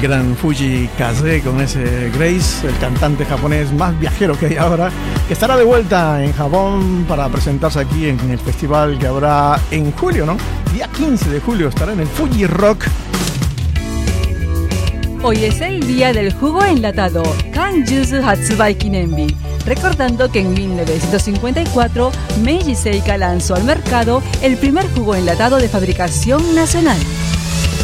gran Fujii Kaze con ese Grace, el cantante japonés más viajero que hay ahora, que estará de vuelta en Japón para presentarse aquí en el festival que habrá en julio, ¿no? Día 15 de julio estará en el Fuji Rock. Hoy es el día del jugo enlatado, Kanjusu Hatsubai Kinenbi, recordando que en 1954 Meiji Seika lanzó al mercado el primer jugo enlatado de fabricación nacional.